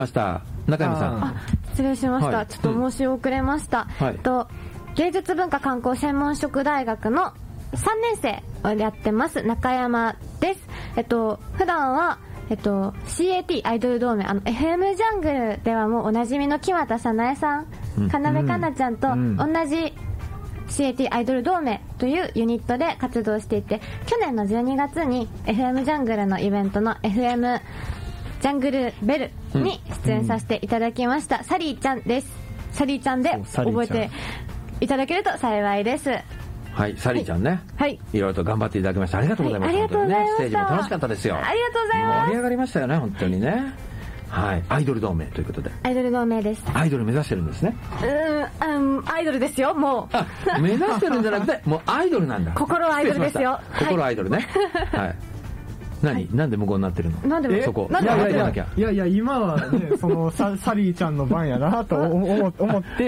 明日中山さん。 失礼しました、はい、ちょっと申し遅れました、芸術文化観光専門職大学の3年生をやってます中山です。普段はCAT アイドル同盟FM ジャングルではもうおなじみの木俣早苗さん、かなめかなちゃんと同じ CAT アイドル同盟というユニットで活動していて、去年の12月に FM ジャングルのイベントの FM ジャングルベルに出演させていただきました、サリーちゃんです。サリーちゃんで覚えていただけると幸いです。 はい、サリーちゃんね、はい、いろいろと頑張っていただきました。ありがとうございます。 ありがとうございました。 ステージも楽しかったですよ。 ありがとうございます。 盛り上がりましたよね、本当にね。はい、アイドル同盟ということで。 アイドル同盟です。 アイドル目指してるんですね。 アイドルですよ、もう。目指してるんじゃなくて、もうアイドルなんだ。 心はアイドルですよ。 心アイドルね。はい。なんで向こうになってるの？ なんでそこ。 いや今はね、そのサリーちゃんの番やなと思って、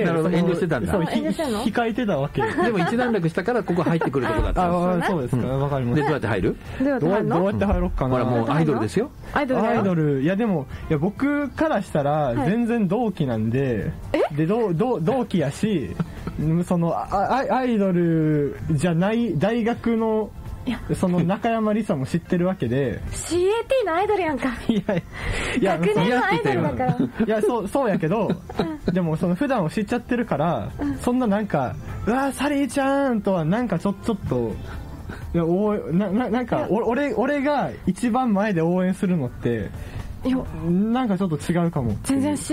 なるほど、遠慮してたんだ。 そう、控えてたわけ。 でも一段落したからここ入ってくるとこだったんです。 そうですか、わかります。 でどうやって入る？ どうやって入ろうかな。 ほらもうアイドルですよ。 アイドル。 いやでも僕からしたら全然同期なんで、で同期やし、そのアイドルじゃない大学のその中山理沙も知ってるわけで CAT のアイドルやんか。 いや学年のアイドルだから。 いやそうやけどでもその普段を知っちゃってるから、そんななんかうわサリーちゃんとはなんかちょっとなんか俺が一番前で応援するのってなんかちょっと違うかも。 全然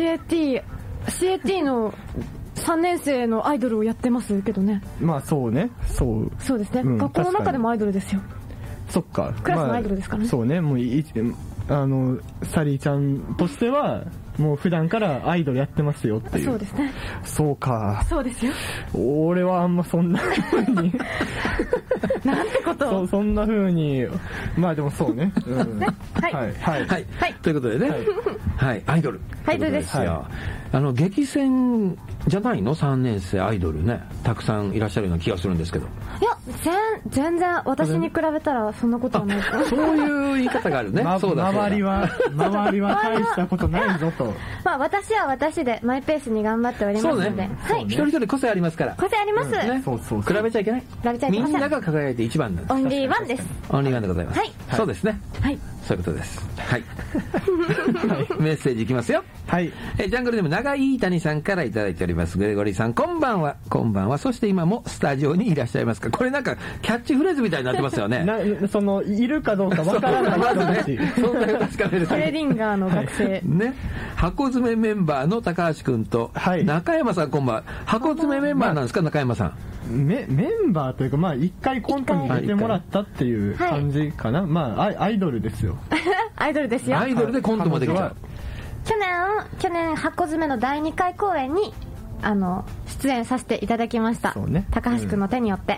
CAT の3年生のアイドルをやってますけどね。 まあそうね、そうですね、学校の中でもアイドルですよ。 そっか、 クラスのアイドルですからね。 そうね、もうサリーちゃんとしてはもう普段からアイドルやってますよっていう。 そうですね。 そうか。 そうですよ。 俺はあんまそんな風になんてことそんな風に、まあでもそうね。 はいということでね、はい、アイドルですよ。激戦じゃないの？3年生アイドルね、たくさんいらっしゃるような気がするんですけど。 いや全然私に比べたらそんなことはない。 そういう言い方があるね。そうだ。 周りは大したことないぞと。 まあ私は私でマイペースに頑張っておりますので、はい、 一人一人個性ありますから。 個性あります。 そう比べちゃいけない。みんなが輝いて一番なんです。 オンリーワンです。 オンリーワンでございます。はい。そうですね。 はい。 そういうことです。はい。メッセージいきますよ。 はい。 ジャングルでも長井谷さんからいただいております。グレゴリーさん、こんばんは。こんばんは。そして今もスタジオにいらっしゃいますか。これなんかキャッチフレーズみたいになってますよね。 いるかどうかわからない人たち。 そんな確かめる。 シュレディンガーの学生。 ね。箱詰めメンバーの高橋くんと、中山さん、こんばんは。箱詰めメンバーなんですか、中山さん。 メンバーというか、まあ一回コントに出てもらったっていう感じかな。まあアイドルですよ。 アイドルですよ。 アイドルでコントもできちゃう。 去年箱詰めの第2回公演に出演させていただきました。 そうね。 高橋くんの手によって。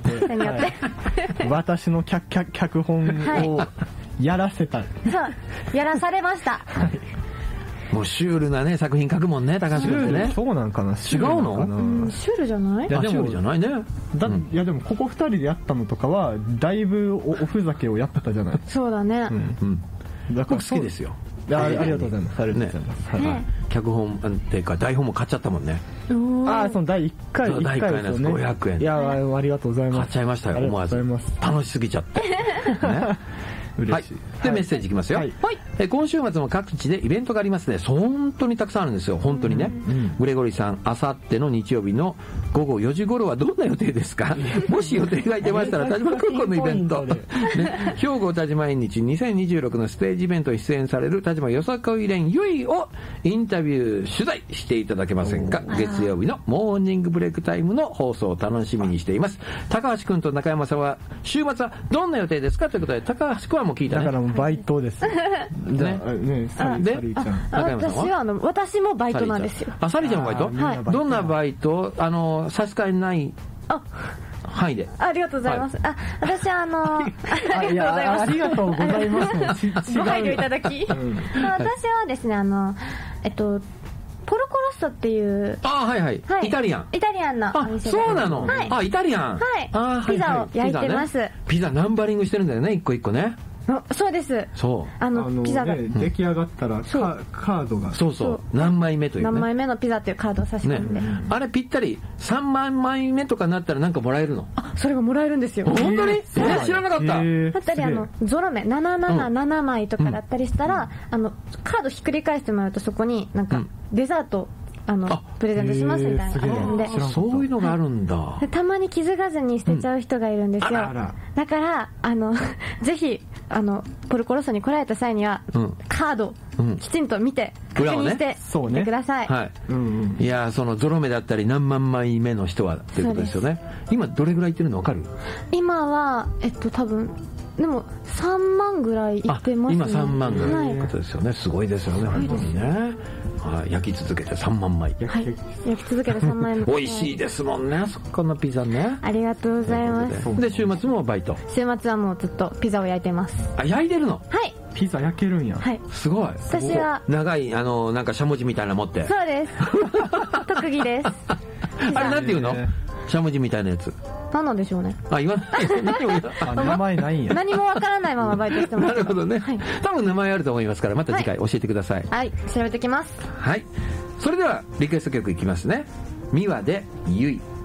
私の脚本をやらせた。 そうやらされました。 もうシュールなね作品書くもんね、高橋君ってね。 そうなんかな。 違うの？ シュールじゃない？ いやシュールじゃないね。 いやでもここ2人でやったのとかはだいぶおふざけをやったじゃない。 そうだね。 だから好きですよ。 ありがとうございます。ありがとうございます。 脚本っていうか台本も買っちゃったもんね。 その第1回のやつ500円。 いやありがとうございます。 買っちゃいましたよ、思わず。楽しすぎちゃって。はい。で、メッセージいきますよ。今週末も各地でイベントがありますね。本当にたくさんあるんですよ。本当にね。グレゴリーさん、あさっての日曜日の午後4時頃はどんな予定ですか？もし予定がいてましたら、田島空港のイベント。兵庫田島縁日2026のステージイベントに出演される田島よさこい連ゆいをインタビュー取材していただけませんか？月曜日のモーニングブレイクタイムの放送を楽しみにしています。高橋くんと中山さんは週末はどんな予定ですか？ということで、高橋くんはもう聞いたね。 だからもうバイトです。 ね、サリーちゃん。 私もバイトなんですよ。 サリーちゃんもバイト？はい。どんなバイト？差し支えない範囲で。 ありがとうございます。私ありがとうございます。 ご配慮いただき。私はですね、ポルコロッソっていう。 はいはい。イタリアンのお店で。 そうなの？イタリアン。 はい。ピザを焼いてます。 ピザナンバリングしてるんだよね、一個一個ね。 そうです。 そう。 ピザが出来上がったらカードが。 そうそう。何枚目というね。 何枚目のピザっていうカードを差し込んで。 あれぴったり3枚目とかなったらなんかもらえるの？ それがもらえるんですよ。 本当に？知らなかった。 だったりゾロ目777枚とかだったりしたら、カードひっくり返してもらうとそこになんかデザートプレゼントしますみたいなのがあるんで、 そういうのがあるんだ。 たまに気づかずに捨てちゃう人がいるんですよ。だからぜひポルコロッソに来られた際には、カードきちんと見て確認してみてください。 いや、そのゾロ目だったり何万枚目の人はっていうことですよね。今どれぐらいいってるの分かる？ 今は多分でも3万ぐらいいってますね。 今3万ぐらいということですよね。すごいですよね、本当にね。焼き続けて3万枚。 はい、焼き続けて3万枚。 美味しいですもんね、そこのピザね。 ありがとうございます。 で、週末もバイト？ 週末はもうずっとピザを焼いてます。 焼いてるの？ はい。 ピザ焼けるんや。 はい。 すごい。 私は長いなんかしゃもじみたいなの持って。 そうです。特技です。 あれなんていうの？しゃもじみたいなやつ。 何なんでしょうね。 言わない。 名前ないんや。 何もわからないままバイトしてます。 なるほどね。多分名前あると思いますから、また次回教えてください。 はい、調べてきます。 はい。それではリクエスト曲いきますね。ミワでゆい。